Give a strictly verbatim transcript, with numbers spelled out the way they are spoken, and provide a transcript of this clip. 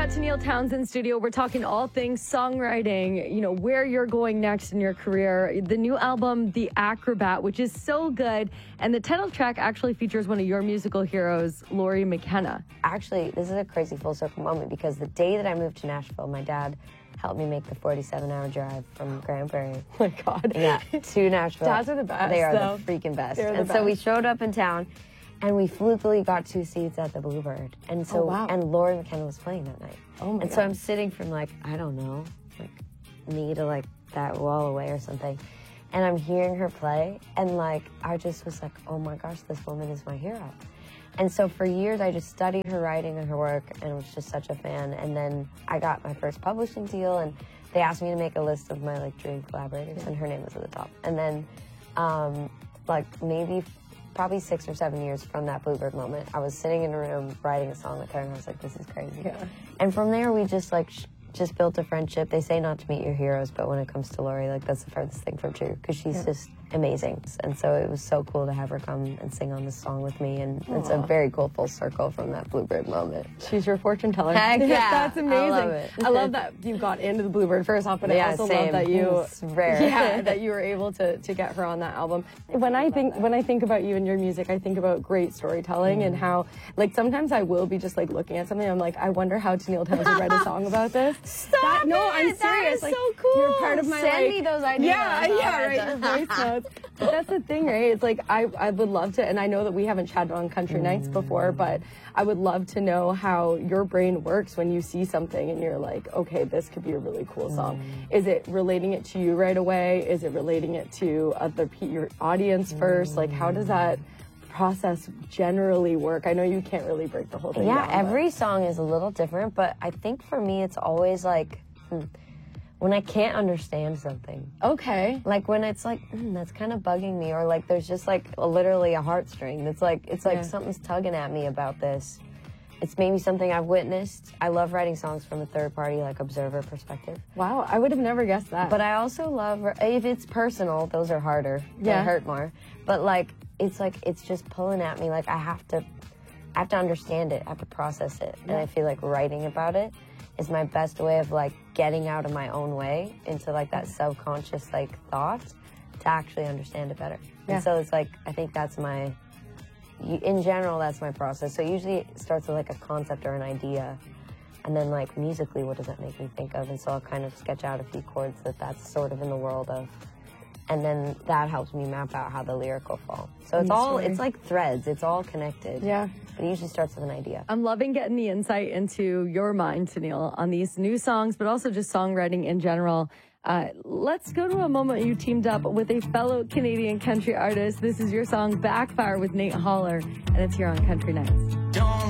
at Tenille Townsend's studio. We're talking all things songwriting, you know, where you're going next in your career. The new album, The Acrobat, which is so good. And the title track actually features one of your musical heroes, Lori McKenna. Actually, this is a crazy full circle moment because the day that I moved to Nashville, my dad helped me make the forty-seven hour drive from Grand Prairie. Oh my God. Yeah, to Nashville. Dads are the best. They are though. the freaking best. They're the and best. so we showed up in town, and we flukily got two seats at the Bluebird. And so, Oh, wow. and Lori McKenna was playing that night. Oh my And God. so I'm sitting from like, I don't know, like knee to like that wall away or something. And I'm hearing her play, and like, I just was like, oh my gosh, this woman is my hero. And so for years, I just studied her writing and her work, and was just such a fan. And then I got my first publishing deal, and they asked me to make a list of my like dream collaborators, and her name was at the top. And then, um, like maybe, probably six or seven years from that Bluebird moment, I was sitting in a room writing a song with her, and I was like, this is crazy. Yeah. And from there, we just like sh just built a friendship. They say not to meet your heroes, but when it comes to Lori, like that's the furthest thing from true, because she's yeah. just amazing. And so it was so cool to have her come and sing on this song with me, and Aww. It's a very cool full circle from that Bluebird moment. She's your fortune teller. Heck yeah. That's amazing. I love it. I love that you got into the Bluebird first off, but yeah, I also same. love that you it's rare. Yeah, that you were able to to get her on that album. When I think when I think about you and your music, I think about great storytelling mm. and how like sometimes I will be just like looking at something, I'm like, I wonder how Tenille Townsend wrote a song about this. Stop that, it! No, I'm serious. That is like, so cool. You're part of my Send like, me those ideas. Yeah, yeah, right. Your voice notes. But that's the thing, right? It's like I I would love to, and I know that we haven't chatted on country mm. nights before, but I would love to know how your brain works when you see something and you're like, okay, this could be a really cool song. Mm. Is it relating it to you right away? Is it relating it to other your audience mm. first? Like, how does that process generally work? I know you can't really break the whole thing yeah, down. Yeah, every but. song is a little different, but I think for me it's always like, hmm, when I can't understand something. Okay. Like when it's like, mm, that's kind of bugging me, or like there's just like a, literally a heartstring that's like, it's like yeah. something's tugging at me about this. It's maybe something I've witnessed. I love writing songs from a third party, like observer perspective. Wow, I would have never guessed that. But I also love, if it's personal, those are harder. Yeah. They hurt more. But like, it's like, it's just pulling at me. Like I have to, I have to understand it. I have to process it. Yeah. And I feel like writing about it is my best way of like getting out of my own way into like that subconscious like thought to actually understand it better. Yeah. And so it's like, I think that's my, in general, that's my process. So usually it starts with like a concept or an idea, and then like musically, what does that make me think of? And so I'll kind of sketch out a few chords that that's sort of in the world of, and then that helps me map out how the lyric will fall. So it's all, it's like threads, it's all connected. Yeah. But it usually starts with an idea. I'm loving getting the insight into your mind, Tenille, on these new songs, but also just songwriting in general. Uh, let's go to a moment you teamed up with a fellow Canadian country artist. This is your song Backfire with Nate Holler, and it's here on Country Nights.